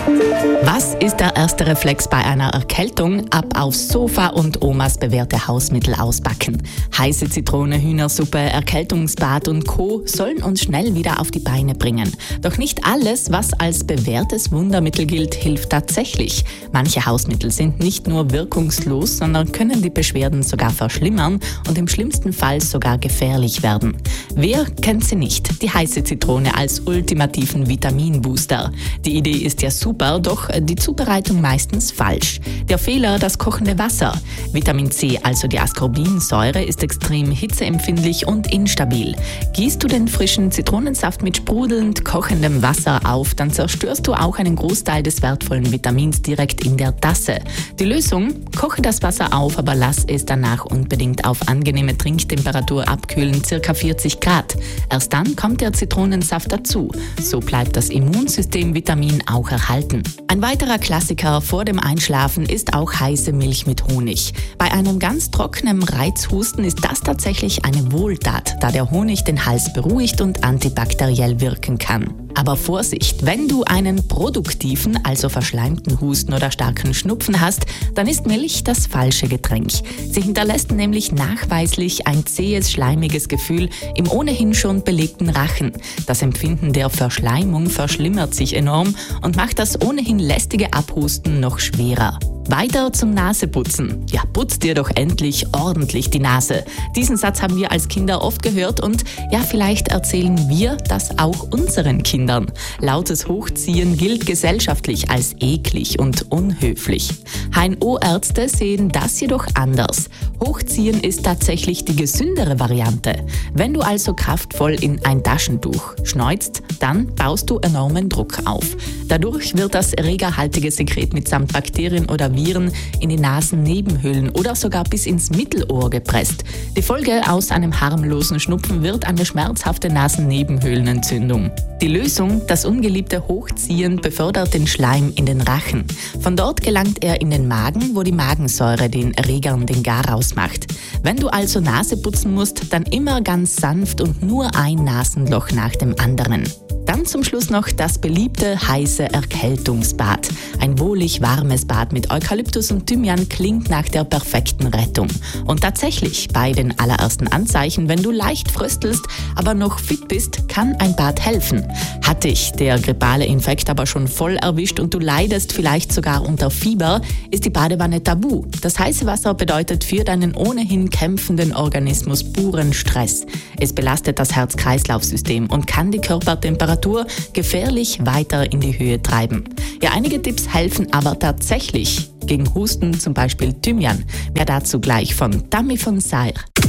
Was ist der erste Reflex bei einer Erkältung? Ab aufs Sofa und Omas bewährte Hausmittel auspacken. Heiße Zitrone, Hühnersuppe, Erkältungsbad und Co. sollen uns schnell wieder auf die Beine bringen. Doch nicht alles, was als bewährtes Wundermittel gilt, hilft tatsächlich. Manche Hausmittel sind nicht nur wirkungslos, sondern können die Beschwerden sogar verschlimmern und im schlimmsten Fall sogar gefährlich werden. Wer kennt sie nicht? Die heiße Zitrone als ultimativen Vitaminbooster. Die Idee ist ja super, doch die Zubereitung meistens falsch. Der Fehler, das kochende Wasser. Vitamin C, also die Ascorbinsäure, ist extrem hitzeempfindlich und instabil. Gießt du den frischen Zitronensaft mit sprudelnd kochendem Wasser auf, dann zerstörst du auch einen Großteil des wertvollen Vitamins direkt in der Tasse. Die Lösung? Koche das Wasser auf, aber lass es danach unbedingt auf angenehme Trinktemperatur abkühlen, ca. 40 Grad. Erst dann kommt der Zitronensaft dazu. So bleibt das Immunsystem Vitamin auch erhalten. Ein weiterer Klassiker vor dem Einschlafen ist auch heiße Milch mit Honig. Bei einem ganz trockenen Reizhusten ist das tatsächlich eine Wohltat, da der Honig den Hals beruhigt und antibakteriell wirken kann. Aber Vorsicht, wenn du einen produktiven, also verschleimten Husten oder starken Schnupfen hast, dann ist Milch das falsche Getränk. Sie hinterlässt nämlich nachweislich ein zähes, schleimiges Gefühl im ohnehin schon belegten Rachen. Das Empfinden der Verschleimung verschlimmert sich enorm und macht das ohnehin lästige Abhusten noch schwerer. Weiter zum Naseputzen. Ja, putz dir doch endlich ordentlich die Nase. Diesen Satz haben wir als Kinder oft gehört und ja, vielleicht erzählen wir das auch unseren Kindern. Lautes Hochziehen gilt gesellschaftlich als eklig und unhöflich. HNO-Ärzte sehen das jedoch anders. Hochziehen ist tatsächlich die gesündere Variante. Wenn du also kraftvoll in ein Taschentuch schneuzt, dann baust du enormen Druck auf. Dadurch wird das erregerhaltige Sekret mitsamt Bakterien oder Viren in die Nasennebenhöhlen oder sogar bis ins Mittelohr gepresst. Die Folge aus einem harmlosen Schnupfen wird eine schmerzhafte Nasennebenhöhlenentzündung. Die Lösung, das ungeliebte Hochziehen, befördert den Schleim in den Rachen. Von dort gelangt er in den Magen, wo die Magensäure den Erregern den Garaus macht. Wenn du also Nase putzen musst, dann immer ganz sanft und nur ein Nasenloch nach dem anderen. Dann zum Schluss noch das beliebte heiße Erkältungsbad. Ein wohlig warmes Bad mit Eukalyptus und Thymian klingt nach der perfekten Rettung. Und tatsächlich, bei den allerersten Anzeichen, wenn du leicht fröstelst, aber noch fit bist, kann ein Bad helfen. Hat dich der grippale Infekt aber schon voll erwischt und du leidest vielleicht sogar unter Fieber, ist die Badewanne tabu. Das heiße Wasser bedeutet für deinen ohnehin kämpfenden Organismus puren Stress. Es belastet das Herz-Kreislauf-System und kann die Körpertemperatur gefährlich weiter in die Höhe treiben. Ja, einige Tipps helfen aber tatsächlich. Gegen Husten zum Beispiel Thymian. Mehr dazu gleich von Tammy von Sayre.